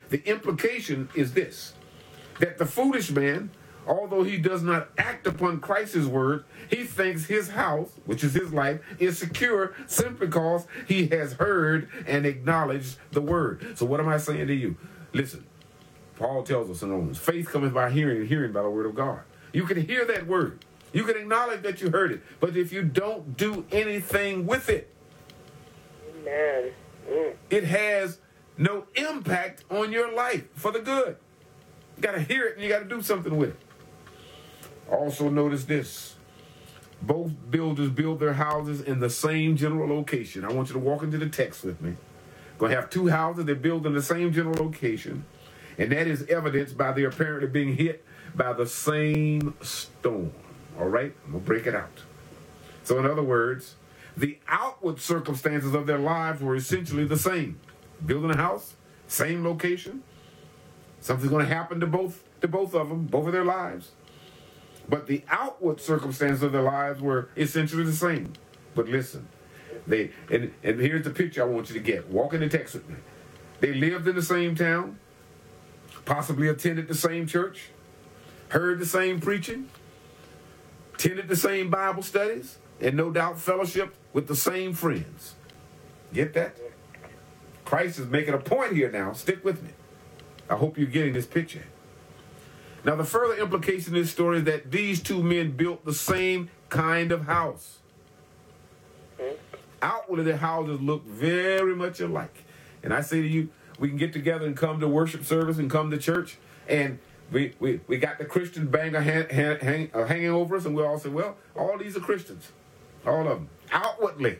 The implication is this, that the foolish man, although he does not act upon Christ's word, he thinks his house, which is his life, is secure simply because he has heard and acknowledged the word. So what am I saying to you? Listen, Paul tells us in Romans, faith cometh by hearing, and hearing by the word of God. You can hear that word. You can acknowledge that you heard it. But if you don't do anything with it, Amen. It has no impact on your life for the good. You got to hear it and you got to do something with it. Also notice this. Both builders build their houses in the same general location. I want you to walk into the text with me. Going to have two houses that build in the same general location. And that is evidenced by their apparently being hit by the same storm. All right? I'm going to break it out. So in other words, the outward circumstances of their lives were essentially the same. Building a house, same location. Something's going to happen to both of them, both of their lives. But the outward circumstances of their lives were essentially the same. But listen, and here's the picture I want you to get. Walk in the text with me. They lived in the same town, possibly attended the same church, heard the same preaching, attended the same Bible studies, and no doubt fellowship with the same friends. Get that? Christ is making a point here now. Stick with me. I hope you're getting this picture. Now, the further implication of this story is that these two men built the same kind of house. Outwardly, their houses look very much alike. And I say to you, we can get together and come to worship service and come to church, and we got the Christian banger hanging over us, and we all say, well, all these are Christians. All of them. Outwardly.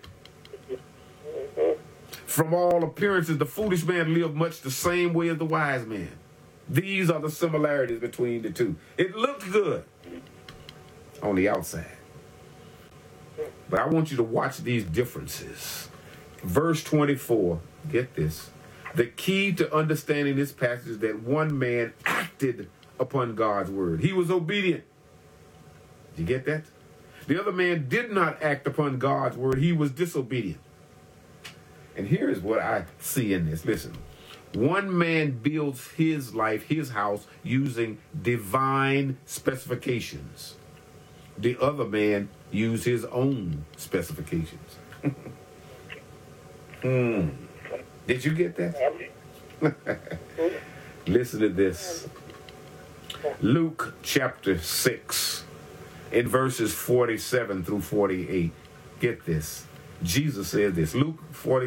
From all appearances, the foolish man lived much the same way as the wise man. These are the similarities between the two. It looks good on the outside. But I want you to watch these differences. Verse 24, get this. The key to understanding this passage is that one man acted upon God's word. He was obedient. Did you get that? The other man did not act upon God's word. He was disobedient. And here is what I see in this. Listen, one man builds his life, his house, using divine specifications. The other man used his own specifications. Did you get that? Listen to this. Luke chapter 6, in verses 47 through 48. Get this. Jesus said this. Luke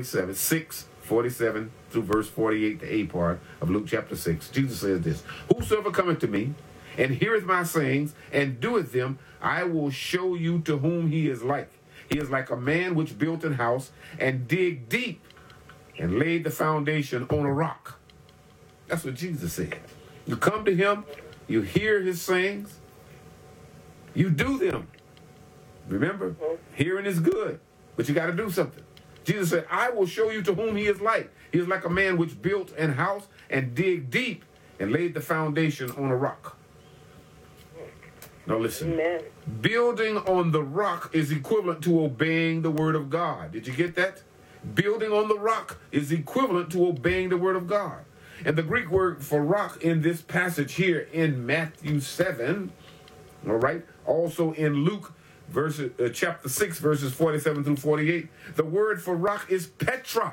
6:47 through verse 48, the A part of Luke chapter 6. Jesus says this. Whosoever cometh to me, and heareth my sayings, and doeth them, I will show you to whom he is like. He is like a man which built an house, and dig deep, and laid the foundation on a rock. That's what Jesus said. You come to him, you hear his sayings, you do them. Remember, hearing is good, but you got to do something. Jesus said, I will show you to whom he is like. He is like a man which built an house and dig deep and laid the foundation on a rock. Now listen. Amen. Building on the rock is equivalent to obeying the word of God. Did you get that? Building on the rock is equivalent to obeying the word of God. And the Greek word for rock in this passage here in Matthew 7, all right, also in Luke chapter 6, verses 47 through 48, the word for rock is Petra.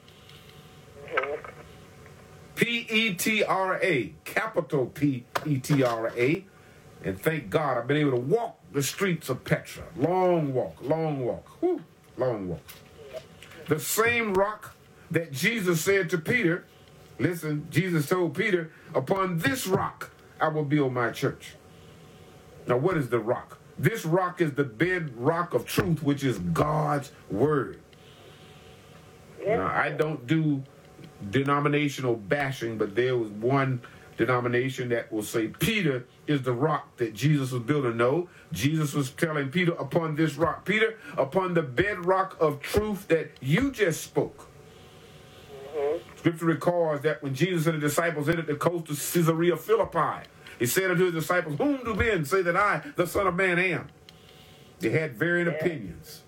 P-E-T-R-A, capital P-E-T-R-A. And thank God I've been able to walk the streets of Petra. Long walk. Whew, long walk. The same rock that Jesus said to Peter, listen, Jesus told Peter, upon this rock I will build my church. Now what is the rock? This rock is the bedrock of truth, which is God's word. Now, I don't do denominational bashing, but there was one denomination that will say Peter is the rock that Jesus was building. No, Jesus was telling Peter, upon this rock, Peter, upon the bedrock of truth that you just spoke. Scripture records that when Jesus and the disciples entered the coast of Caesarea Philippi, he said unto his disciples, whom do men say that I, the Son of Man, am? They had varying opinions.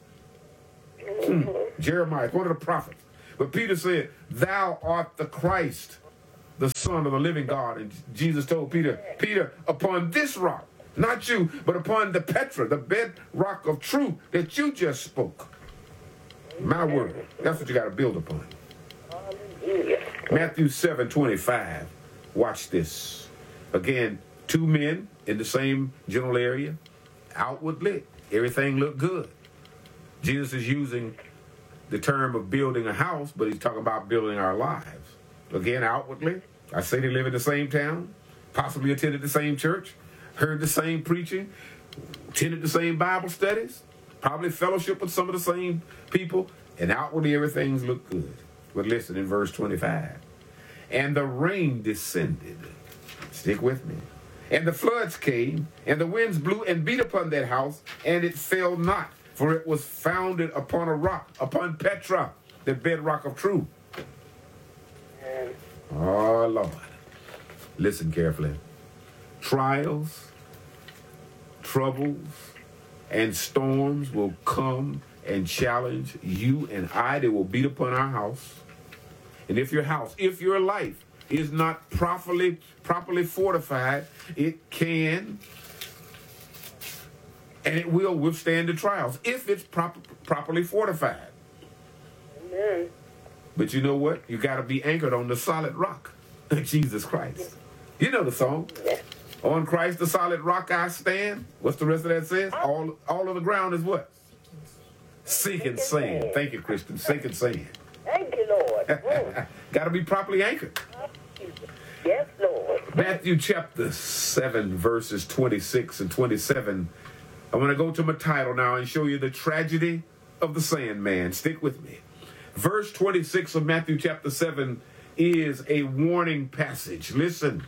Jeremiah, one of the prophets. But Peter said, thou art the Christ, the Son of the living God. And Jesus told Peter, Peter, upon this rock, not you, but upon the Petra, the bedrock of truth that you just spoke. My word. That's what you got to build upon. Matthew 7:25. Watch this. Again, two men in the same general area. Outwardly, everything looked good. Jesus is using the term of building a house, but he's talking about building our lives. Again, outwardly, I say they live in the same town, possibly attended the same church, heard the same preaching, attended the same Bible studies, probably fellowship with some of the same people, and outwardly everything's looked good. But listen, in verse 25, and the rain descended. Stick with me. And the floods came, and the winds blew and beat upon that house, and it fell not, for it was founded upon a rock, upon Petra, the bedrock of truth. Oh, Lord. Listen carefully. Trials, troubles, and storms will come and challenge you and I. They will beat upon our house. And if your life is not properly fortified, it can and it will withstand the trials if it's properly fortified. Amen. But you know what? You got to be anchored on the solid rock, Jesus Christ. You know the song. Yeah. On Christ, the solid rock I stand. What's the rest of that says? All of the ground is what? Sinking sand. Thank you, Christian. Sinking sand. Thank you, Lord. Got to be properly anchored. Yes, Lord. Matthew chapter 7, verses 26 and 27. I want to go to my title now and show you the tragedy of the sandman. Stick with me. Verse 26 of Matthew chapter 7 is a warning passage. Listen.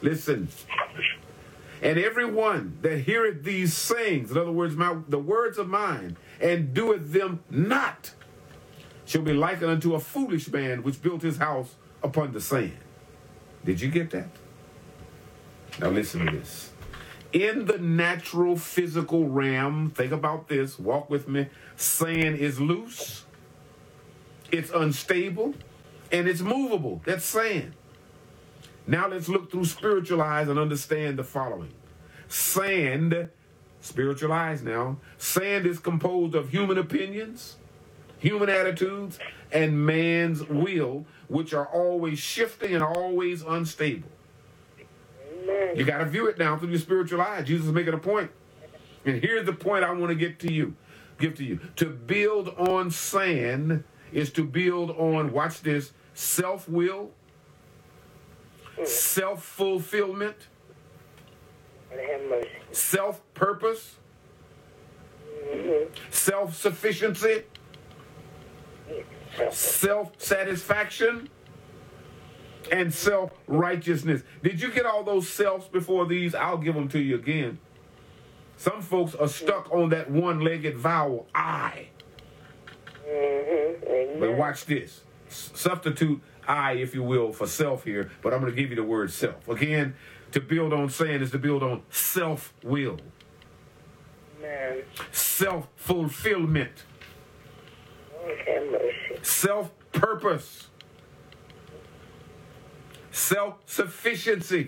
And everyone that heareth these sayings, in other words, the words of mine, and doeth them not, shall be likened unto a foolish man which built his house upon the sand. Did you get that? Now listen to this. In the natural physical realm, think about this, walk with me, sand is loose, it's unstable, and it's movable. That's sand. Now let's look through spiritual eyes and understand the following. Sand, spiritual eyes now, sand is composed of human opinions, human attitudes, and man's will, which are always shifting and always unstable. Amen. You got to view it now through your spiritual eyes. Jesus is making a point. And here's the point I want to give to you. To build on sand is to build on, watch this, self-will, self-fulfillment, Have mercy. self-purpose, self-sufficiency, self-satisfaction, and self-righteousness. Did you get all those selves before these? I'll give them to you again. Some folks are stuck on that one-legged vowel, I. But watch this. Substitute I, if you will, for self here, but I'm going to give you the word self. Again, to build on sand is to build on self-will, self-fulfillment, self-purpose, self-sufficiency,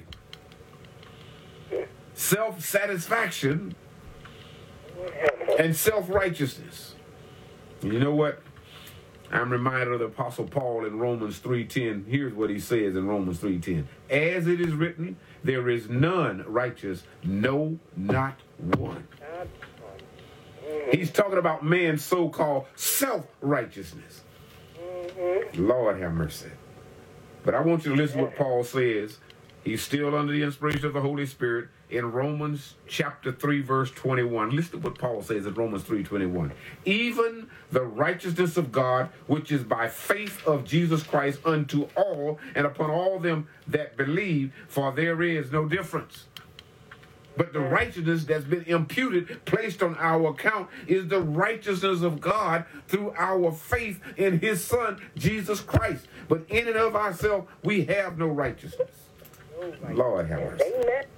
self-satisfaction, and self-righteousness. And you know what? I'm reminded of the Apostle Paul in Romans 3:10. Here's what he says in Romans 3:10. As it is written, there is none righteous, no, not one. He's talking about man's so-called self-righteousness. Lord have mercy. But I want you to listen to what Paul says. He's still under the inspiration of the Holy Spirit in Romans chapter 3, verse 21. Listen to what Paul says in Romans 3:21. Even the righteousness of God, which is by faith of Jesus Christ unto all and upon all them that believe, for there is no difference. But the righteousness that's been imputed, placed on our account, is the righteousness of God through our faith in his Son, Jesus Christ. But in and of ourselves, we have no righteousness. Lord have mercy.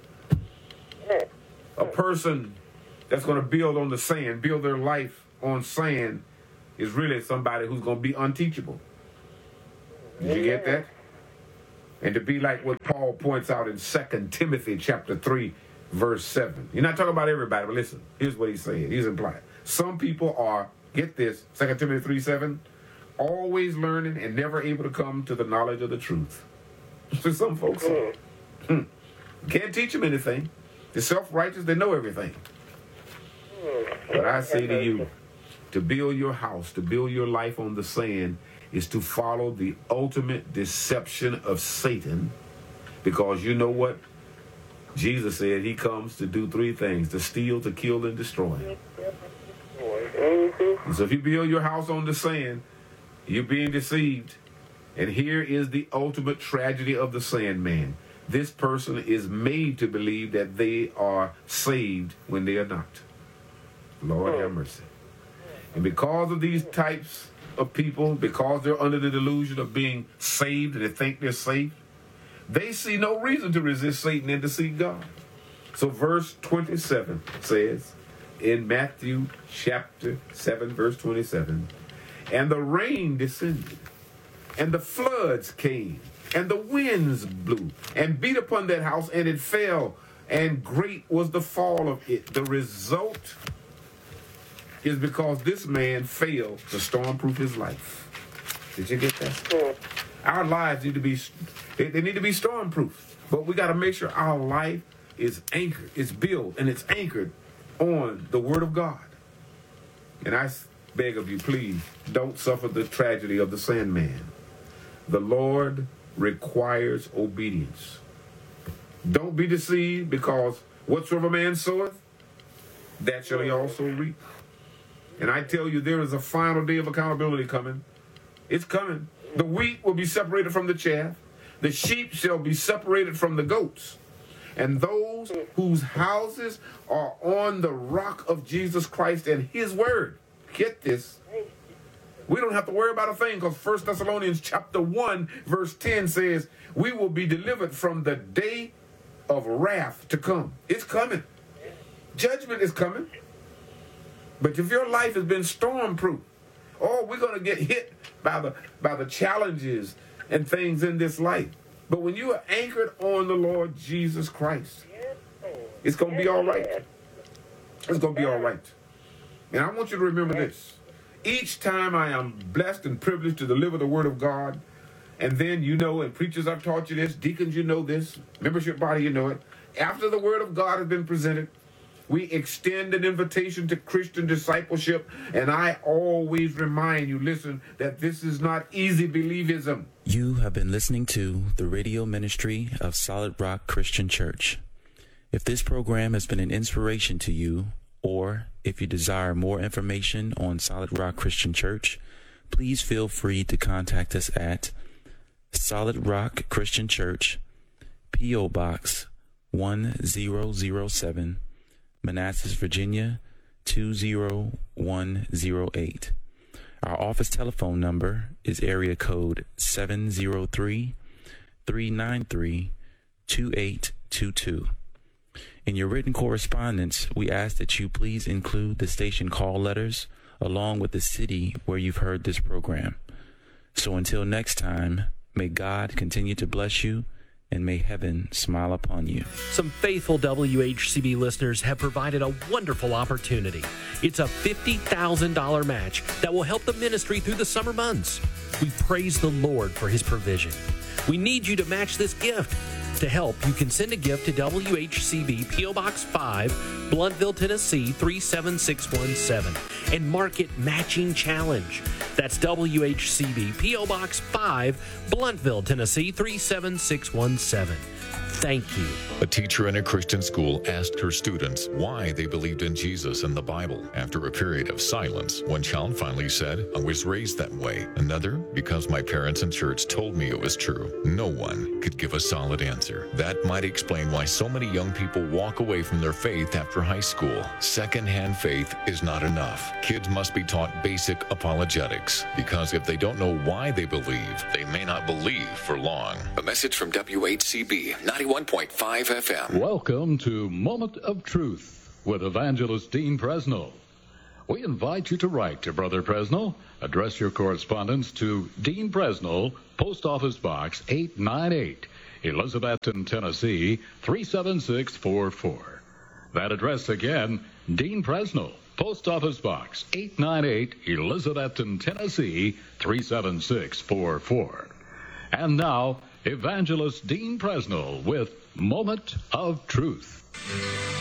A person that's going to build on the sand, build their life on sand, is really somebody who's going to be unteachable. Did you get that? And to be like what Paul points out in 2 Timothy chapter 3, verse 7. You're not talking about everybody, but listen, here's what he's saying. He's implying. Some people are, get this, 2 Timothy 3, 7, always learning and never able to come to the knowledge of the truth. So some folks are. Can't teach them anything. They're self-righteous, they know everything. But I say to you, to build your house, to build your life on the sand, is to follow the ultimate deception of Satan. Because you know what? Jesus said he comes to do three things: to steal, to kill, and destroy. And so if you build your house on the sand, you're being deceived. And here is the ultimate tragedy of the sandman. This person is made to believe that they are saved when they are not. Lord have mercy. And because of these types of people, because they're under the delusion of being saved and they think they're safe, they see no reason to resist Satan and to seek God. So verse 27 says in Matthew chapter 7, verse 27, and the rain descended, and the floods came, and the winds blew, and beat upon that house, and it fell, and great was the fall of it. The result is because this man failed to stormproof his life. Did you get that? Our lives need to be, they need to be stormproof. But we got to make sure our life is anchored, it's built, and it's anchored on the Word of God. And I beg of you, please, don't suffer the tragedy of the sandman. The Lord requires obedience. Don't be deceived, because whatsoever man soweth, that shall he also reap. And I tell you, there is a final day of accountability coming. It's coming. The wheat will be separated from the chaff. The sheep shall be separated from the goats. And those whose houses are on the rock of Jesus Christ and his word, get this, we don't have to worry about a thing, because 1 Thessalonians chapter 1, verse 10 says, we will be delivered from the day of wrath to come. It's coming. Judgment is coming. But if your life has been stormproof, we're going to get hit by the challenges and things in this life. But when you are anchored on the Lord Jesus Christ, it's going to be all right. It's going to be all right. And I want you to remember this. Each time I am blessed and privileged to deliver the word of God, and then and preachers, I've taught you this, deacons, you know this, membership body, you know it. After the word of God has been presented, we extend an invitation to Christian discipleship, and I always remind you, listen, that this is not easy believism. You have been listening to the radio ministry of Solid Rock Christian Church. If this program has been an inspiration to you, or if you desire more information on Solid Rock Christian Church, please feel free to contact us at Solid Rock Christian Church, P.O. Box 1007, Manassas, Virginia 20108. Our office telephone number is area code 703-393-2822. In your written correspondence, we ask that you please include the station call letters along with the city where you've heard this program. So until next time, may God continue to bless you, and may heaven smile upon you. Some faithful WHCB listeners have provided a wonderful opportunity. It's a $50,000 match that will help the ministry through the summer months. We praise the Lord for his provision. We need you to match this gift. To help, you can send a gift to WHCB P.O. Box 5, Blountville, Tennessee 37617, and mark it Matching Challenge. That's WHCB P.O. Box 5, Blountville, Tennessee 37617. Thank you. A teacher in a Christian school asked her students why they believed in Jesus and the Bible. After a period of silence, one child finally said, "I was raised that way." Another, "Because my parents and church told me it was true." No one could give a solid answer. That might explain why so many young people walk away from their faith after high school. Secondhand faith is not enough. Kids must be taught basic apologetics, because if they don't know why they believe, they may not believe for long. A message from WHCB 91.5 FM. Welcome to Moment of Truth with Evangelist Dean Presnell. We invite you to write to Brother Presnell. Address your correspondence to Dean Presnell, Post Office Box 898, Elizabethton, Tennessee 37644. That address again, Dean Presnell, Post Office Box 898, Elizabethton, Tennessee 37644. And now, Evangelist Dean Presnell with Moment of Truth.